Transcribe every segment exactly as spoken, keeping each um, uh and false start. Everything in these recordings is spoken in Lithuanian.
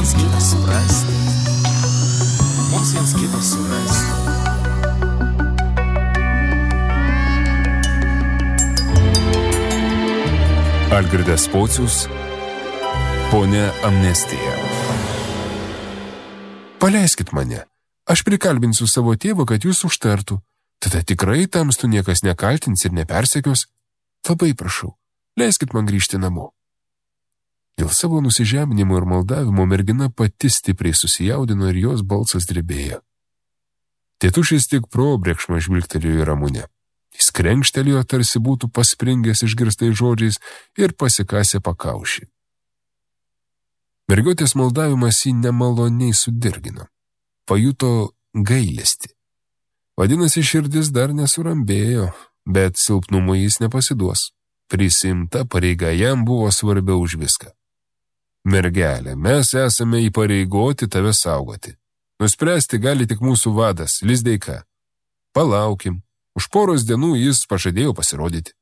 viens kitą suprasti. Mums viens kitą surasti. Algirdas Pocius, Ponia Amnestija. Paleiskit mane. Aš prikalbinsiu savo tėvą, kad jūs užtartų. Tada tikrai tamstų niekas nekaltins ir nepersekios. Labai prašau, leiskit man grįžti namo. Dėl savo nusižeminimo ir maldavimo mergina pati stipriai susijaudino ir jos balsas drebėjo. Tėtušis tik probėgšmą žvilgtelėjo į Ramunę. Jis krenkštelėjo, tarsi būtų paspringęs išgirstais žodžiais ir pasikasė pakaušį. Mergiotės maldavimas jį nemaloniai sudirgino. Pajuto gailestį. Vadinasi, širdis dar nesurambėjo, bet silpnumu jis nepasiduos. Prisimta pareiga jam buvo svarbiau už viską. Mergelė, mes esame įpareigoti tave saugoti. Nuspręsti gali tik mūsų vadas, Lizdeika. Palaukim, už poros dienų jis pažadėjo pasirodyti.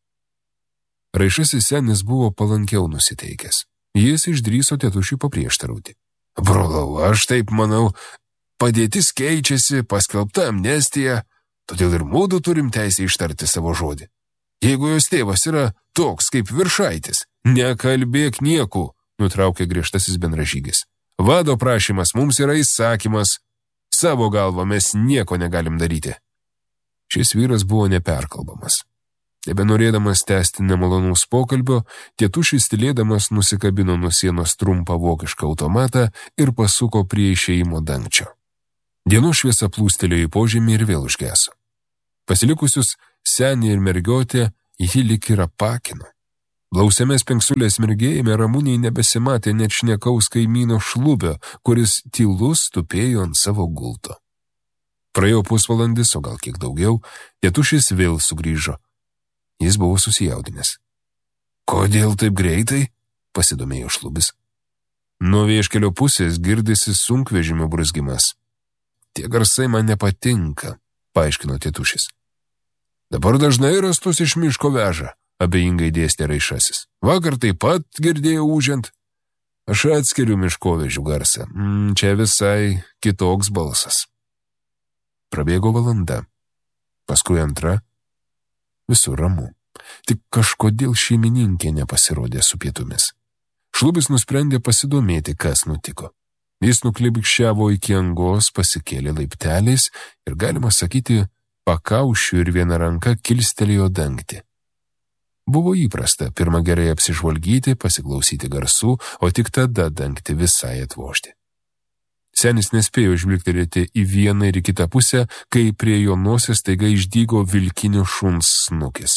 Raišasis senis buvo palankiau nusiteikęs. Jis išdrįso tėtušiui paprieštarauti. Brolau, aš taip manau, padėtis keičiasi, paskelbta amnestija, todėl ir mūdu turim teisę ištarti savo žodį. Jeigu jos tėvas yra toks kaip viršaitis, nekalbėk niekų, nutraukė griežtasis bendražygis. Vado prašymas mums yra įsakymas, savo galvą mes nieko negalim daryti. Šis vyras buvo neperkalbamas. Nebenorėdamas tęsti nemalonaus pokalbio, tėtušis tylėdamas nusikabino nuo sienos trumpą vokišką automatą ir pasuko prie išėjimo dangčio. Dienos šviesa plūstelėjo į požemį ir vėl užgeso. Pasilikusius senį ir mergiotę jį lyg ir apakino. Blausiame spengsulės mirgėjime Ramuniai nebesimatė net šnekaus kaimyno Šlubio, kuris tylus tupėjo ant savo gulto. Praėjo pusvalandis, o gal kiek daugiau, tėtušis vėl sugrįžo. Jis buvo susijaudinęs. Kodėl taip greitai? Pasidomėjo Šlubis. Nuo vieškelio pusės girdisi sunkvežimio bruzgimas. Tie garsai man nepatinka, paaiškino tėtušis. Dabar dažnai rastus iš miško veža, abejingai dėstė Raišasis. Vakar taip pat girdėjau ūžiant. Aš atskiriu miškovežių garsą. Mm, čia visai kitoks balsas. Prabėgo valanda. Paskui antra. Visur ramu. Tik kažkodėl šeimininkė nepasirodė su pietumis. Šlubis nusprendė pasidomėti, kas nutiko. Jis nuklibikščiavo iki angos, pasikėlė laipteliais ir, galima sakyti, pakaušiu ir viena ranka kilstelėjo dangtį. Buvo įprasta pirmą gerai apsižvalgyti, pasiklausyti garsų, o tik tada dangtį visai atvožti. Senis nespėjo žvilgtelėti į vieną ir į kitą pusę, kai prie jo nosies staiga išdygo vilkinio šuns snukis.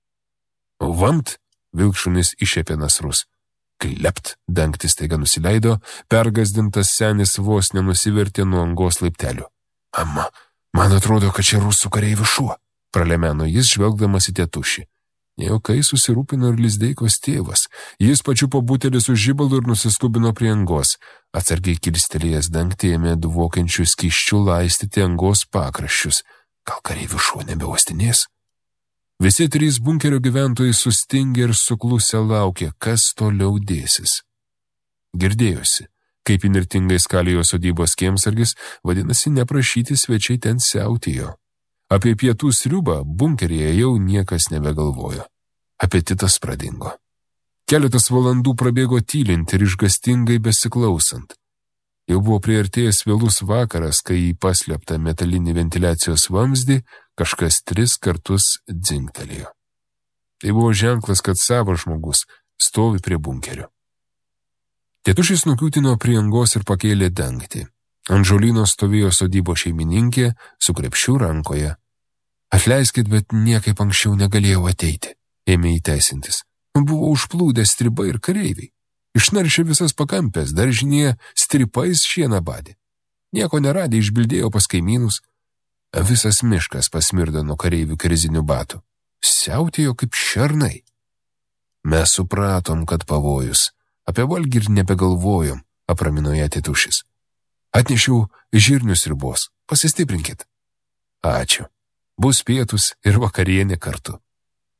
Vamt, vilkšunis išėpė nasrus. Klept, dangtis staiga nusileido, pergazdintas senis vos nenusivertė nuo angos laiptelių. Ama, man atrodo, kad čia rusų kareivių šuo, pralemeno jis žvelgdamas į tėtušį. Nejaukai susirūpino ir Lizdeikos tėvas. Jis pačiupo butelį su žibalu ir nusiskubino prie angos. Atsargiai kilstelėjęs dangtį ėmė dvokiančių skysčių laistyti angos pakraščius. Gal kareivių šuo nebeuostinės? Visi trys bunkerio gyventojai sustingė ir suklusę laukė, kas toliau dėsis. Girdėjosi, kaip įnirtingai skalijo sodybos kiemsargis, vadinasi, neprašyti svečiai ten siautėjo. Apie pietų sriubą bunkeryje jau niekas nebegalvojo. Apetitas pradingo. Keletas valandų prabėgo tylint ir išgastingai besiklausant. Jau buvo priartėjęs vėlus vakaras, kai į paslėptą metalinį ventiliacijos vamzdį kažkas tris kartus dzingtelėjo. Tai buvo ženklas, kad savas žmogus stovi prie bunkerio. Tėtušis nukiūtino prie angos ir pakėlė dangtį. Ant žolyno stovėjo sodybo šeimininkė su krepšiu rankoje. Atleiskit, bet niekaip anksčiau negalėjau ateiti, ėmė įteisintis. Buvo užplūdę stribai ir kareiviai. Išnaršė visas pakampės, daržinėje stripais šieną badė. Nieko neradė, išbildėjo pas kaimynus. Visas miškas pasmirdo nuo kareivių krizinių batų. Siautėjo kaip šernai. Mes supratom, kad pavojus. Apie valgį ir nebegalvojom, apramino ją tėtušis. Atnešiau žirnių sriubos. Pasistiprinkit. Ačiū. Bus pietus ir vakarienė kartu.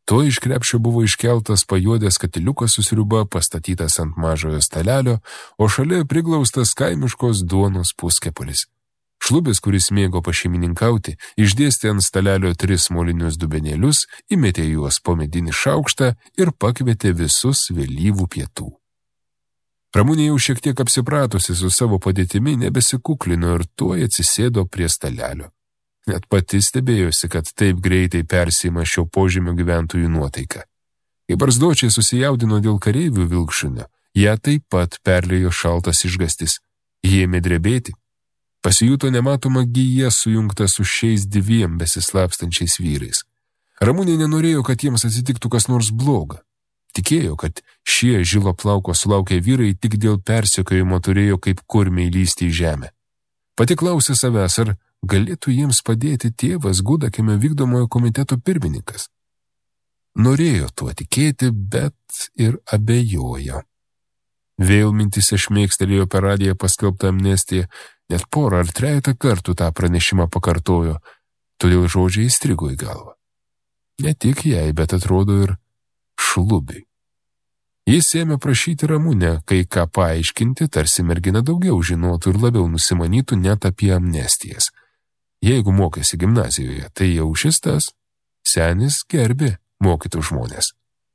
Tuo iš krepšio buvo iškeltas pajuodęs katiliukas su sriuba, pastatytas ant mažojo stalelio, o šalia priglaustas kaimiškos duonos puskepulis. Šlubis, kuris mėgo pašeimininkauti, išdėstė ant stalelio tris molinius dubenėlius, įmetė juos po medinį šaukštą ir pakvietė visus vėlyvų pietų. Ramunė jau šiek tiek apsipratusi su savo padėtimi nebesikuklino ir tuoj atsisėdo prie stalelio. Net pati stebėjosi, kad taip greitai persima šio požemio gyventojų nuotaika. Kai barzdočiai susijaudino dėl kareivių vilkšunio, ją taip pat perlėjo šaltas išgastis. Jie ėmė drebėti. Pasijuto nematoma gija sujungta su šiais dviem besislapstančiais vyrais. Ramunė nenorėjo, kad jiems atsitiktų kas nors bloga. Tikėjo, kad šie žilo plauko sulaukę vyrai tik dėl persekiojimo turėjo kaip kurmiai lysti į žemę. Pati klausė savęs, ar galėtų jiems padėti tėvas Gudakimio vykdomojo komiteto pirmininkas. Norėjo tuo tikėti, bet ir abejojo. Vėl mintise šmėkstelėjo per radiją paskelbtą amnestiją, net porą ar trejetą kartų tą pranešimą pakartojo, todėl žodžiai įstrigo į galvą. Ne tik jai, bet atrodo ir Šlubiui. Jis ėmė prašyti Ramunę, kai ką paaiškinti, tarsi mergina daugiau žinotų ir labiau nusimanytų net apie amnestijas. Jeigu mokėsi gimnazijoje, tai jau šis tas. Senis gerbė mokytų žmonės.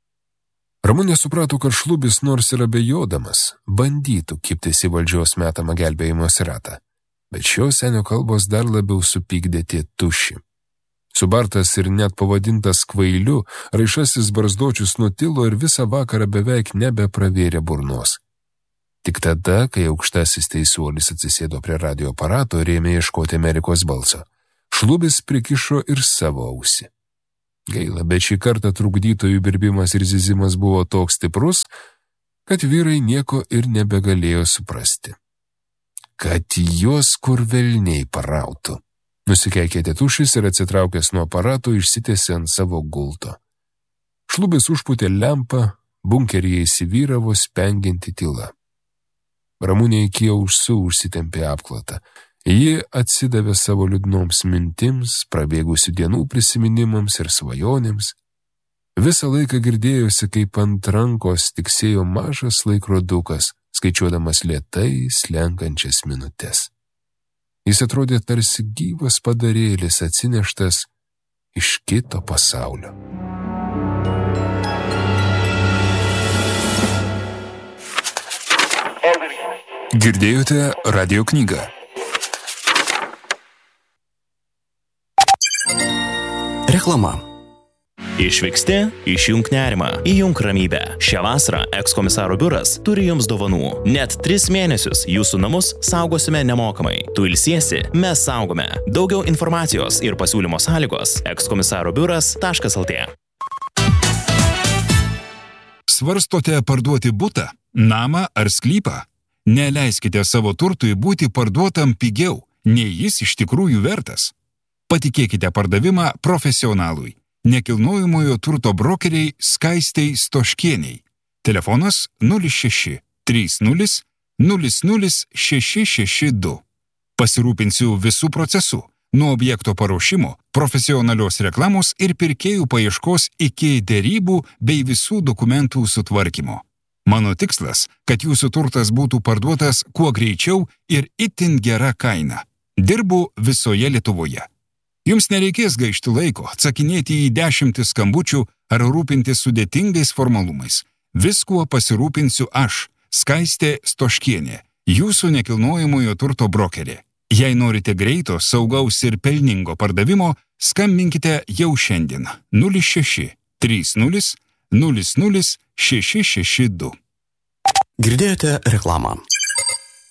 Ramunė suprato, kad Šlubis nors ir abejodamas, bandytų kibtis į valdžios metamą gelbėjimosi ratą. Bet šio senio kalbos dar labiau supykdė tie tuši. Subartas ir net pavadintas kvailiu, Raišasis barzdočius nutilo ir visą vakarą beveik nebepravėrė burnos. Tik tada, kai aukštasis teisuolis atsisėdo prie radio aparato ir ėmė ieškoti Amerikos balso, Šlubis prikišo ir savo ausį. Gaila, bet šį kartą trukdytojų birbimas ir zyzimas buvo toks stiprus, kad vyrai nieko ir nebegalėjo suprasti. Kad juos kur velniai parautų. Nusikeikė tėtušis ir atsitraukęs nuo aparato išsitėsė ant savo gulto. Šlubis užpūtė lempą, bunkeryje įsivyravo spengianti tyla. Ramunė iki ausų užsitempė apklotą. Ji atsidavė savo liūdnoms mintims, prabėgusių dienų prisiminimams ir svajonėms. Visą laiką girdėjosi, kaip ant rankos tiksėjo mažas laikrodukas, skaičiuodamas lėtai slenkančias minutes. Jis atrodė tarsi gyvas padarėlis atsineštas iš kito pasaulio. Girdėjote radio knygą. Reklama. Išvyksti, išjunk nerimą, įjunk ramybę. Šią vasarą ekskomisaro biuras turi jums dovanų. Net tris mėnesius jūsų namus saugosime nemokamai. Tu ilsiesi, mes saugome. Daugiau informacijos ir pasiūlymo sąlygos ekskomisaro biuras taškas lt. Svarstote parduoti butą, namą ar sklypą? Neleiskite savo turtui būti parduotam pigiau, nei jis iš tikrųjų vertas. Patikėkite pardavimą profesionalui. Nekilnojamojo turto brokeriai Skaistei Stoškieniai. Telefonas nulis šeši trys nulis nulis nulis šeši šeši du. Pasirūpinsiu visų procesų, nuo objekto paruošimo, profesionalios reklamos ir pirkėjų paieškos iki derybų bei visų dokumentų sutvarkymo. Mano tikslas, kad jūsų turtas būtų parduotas kuo greičiau ir itin gera kaina. Dirbu visoje Lietuvoje. Jums nereikės gaišti laiko, atsakinėti į dešimtis skambučių ar rūpintis sudėtingais formalumais. Viskuo pasirūpinsiu aš, Skaistė Stoškienė, jūsų nekilnojamojo turto brokerė. Jei norite greito, saugaus ir pelningo pardavimo, skambinkite jau šiandien nulis šeši trys nulis nulis nulis šeši šeši du. Girdėjote reklamą.